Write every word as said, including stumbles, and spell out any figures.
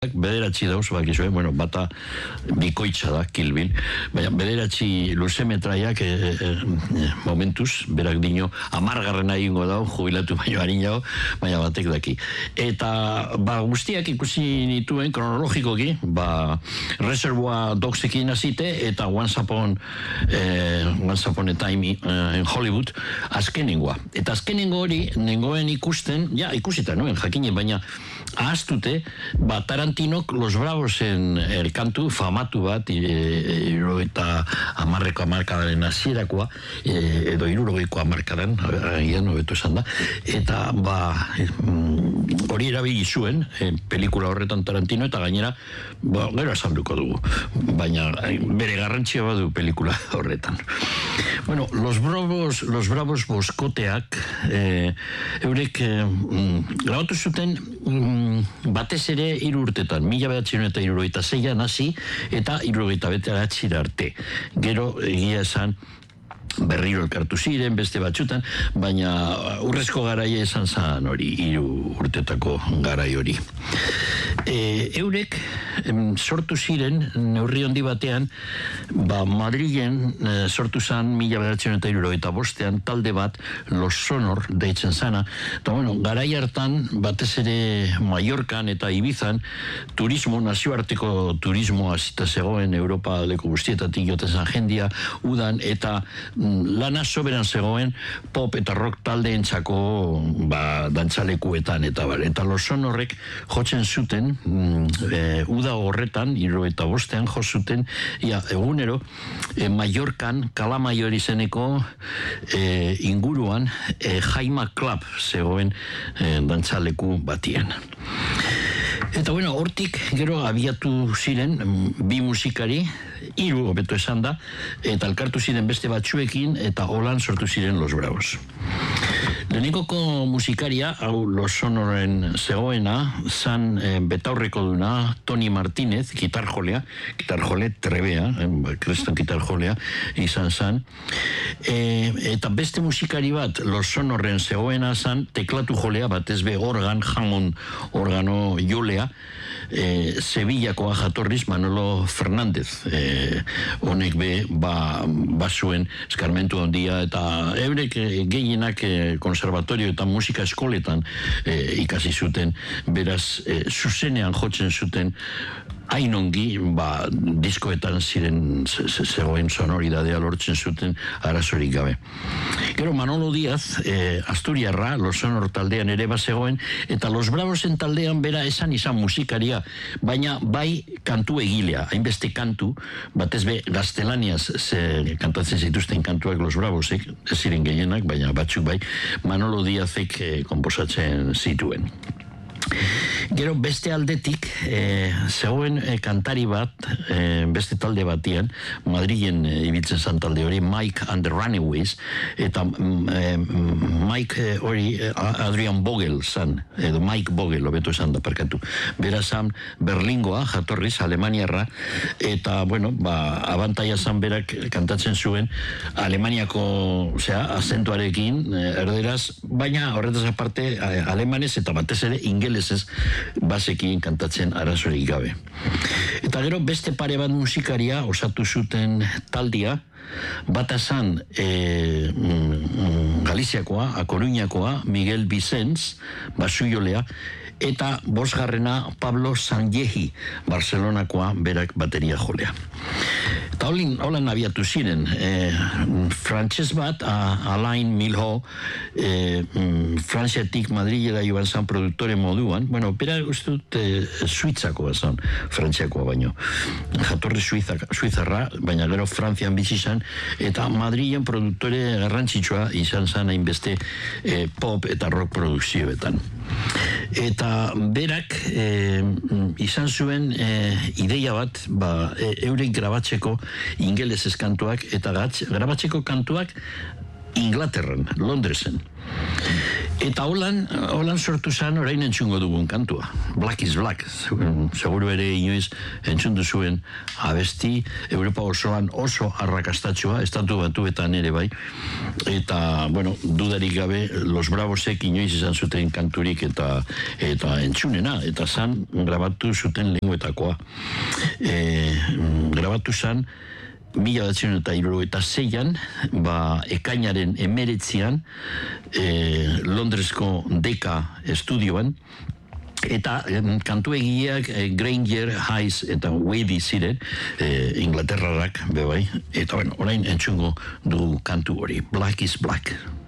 bederatzi dauz, bakizue, bueno, bata bikoitza da, Kill Bill, baina bederatzi luzemetraiak e, e, momentuz, berak dino, amargarren egingo dau, jubilatu baino harin jau, baina batek daki. Eta, ba, guztiak ikusi nituen, kronologikoki, ba, Reservoir Dogsekin hasite, eta Once Upon, eh, Once Upon a Time in Hollywood, azkenengoa. Eta azkenengo hori, nengoen ikusten, ja, ikusita nuen, jakine, baina ahaztute, ba, Tarantinok Los Bravosen erkantu famatu bat, iro eta amarreko amarkadaren hasierakoa, e, edo irurogeiko amarkadan, agian, hobeto esan da, eta, ba, hori erabili zuen, e, pelikula horretan Tarantino, eta gainera, ba, gero esanduko dugu, baina bere garrantzia badu pelikula horretan. Bueno, Los Bravos, Los Bravos boskoteak, e, eurek e, grabatu zuten batez ere hiru urtetan, mila bederatziehun eta hirurogeita seian hasi eta hirurogeita bederatzira arte. Gero egia esan berriro elkartu ziren, beste batzutan, baina urrezko garaia esan zan hori, hiru urtetako garai hori. E, eurek em, sortu ziren, neurri handi batean, ba, Madrilen e, sortu zan mila bederatziehun eta hirurogeita bostean talde bat, Los Sonor deitzen zana, eta bueno, garai hartan batez ere Mallorcan eta Ibizan turismo, nazioarteko turismo hasita zegoen Europa leko guztietatik joten zan jendia, udan, eta lana soberan zegoen pop eta rock taldeentzako ba, dantzalekuetan eta bar. Eta Los Sonorrek jotzen zuten e, uda horretan, hirurogeita bostean jo zuten, ia, egunero e, Mallorcan, Kalamaior izeneko e, inguruan e, Jaima Club zegoen e, dantzaleku batien. Eta bueno, hortik gero abiatu ziren bi musikari, hiru hobeto esan da, eta elkartu ziren beste batzuekin, eta holan sortu ziren Los Bravos. Lehenengoko musikaria, hau Los Sonoren zegoena, zan e, betaurreko duna, Toni Martínez, gitarjolea, gitarjole trebea, eh, kriston gitarjolea, izan zan. E, eta beste musikari bat, Los Sonoren zegoena zan, teklatu jolea, batez be organ, Hammond organo jolea, e, Sevillakoa jatorriz Manolo Fernández, e, honek be, ba, basuen eskarmentu handia, eta eurek e, gehienak e, konservatorio eta musika eskoletan e, ikasi zuten, beraz e, zuzenean jotzen zuten hainongi, ba, diskoetan ziren zegoen sonoridadea lortzen zuten arazorik gabe. Gero Manolo Díaz, eh, Asturiarra, Los Sonor taldean ere bazegoen, eta Los Bravosen taldean bera esan izan musikaria, baina bai kantu egilea, hainbeste kantu, batez be gaztelaniaz ze kantatzen zituzten kantuak Los Bravosek, ez ziren gehienak, baina batzuk bai, Manolo Díazek eh, komposatzen zituen. Gero beste aldetik e, zegoen e, kantari bat, e, beste talde batian, Madrilen e, ibiltzen zan talde hori, Mike and the Runaways, eta e, Mike e, hori Adrian Vogel zan, edo Mike Vogel, hobeto esan da, perkatu. Bera zan Berlingoa, jatorriz, Alemaniarra, eta, bueno, ba, abantaia zan berak kantatzen zuen Alemaniako, osea, azentuarekin, erderaz, baina horretaz aparte, alemanez eta batez ere ingeles ez basekin kantatzen arazorik gabe. Eta gero beste pare bat musikaria osatu zuten taldia, bata zan e, mm, Galiziakoa, A Coruñakoa, Miguel Vicens, basujolea, eta bosgarrena Pablo Sanjehi, Barcelonakoa, berak bateria jolea. Eta holan abiatu ziren, e, frantses bat, a, Alain Milhaud, e, mm, Frantziatik Madrilera joan zan produktore moduan, bueno, bera ustut e, suitzakoa zan, frantziakoa baino. Jatorri suizarra, baina gero Frantzian bizi zan, eta Madrilen produktore garrantzitsua izan zan hainbeste e, pop eta rock produkzioetan. Eta berak e, izan zuen e, ideia bat, ba, e, eurek grabatzeko ingelesez kantuak, eta gatz, grabatzeko kantuak Inglaterran, Londresen. Eta holan, holan sortu zen orain entzungo dugun kantua. Black is Black. Seguru ere inoiz entzundu zuen abesti, Europa osoan oso arrakastatxoa, estatu batuetan ere bai. Eta, bueno, dudarik gabe, Los Bravosek inoiz izan zuten kanturik eta eta entzunena. Eta zan, grabatu zuten lenguetakoa. E, grabatu zan, mila batzen eta iruro eta zeian, ba, ekainaren emeretzian, e, Londresko Deka estudioan, eta em, kantu egileak e, Granger, Hayes eta Wadey ziren, e, Inglaterrarak bebai, eta bueno, orain entzungo du kantu hori, Black is Black.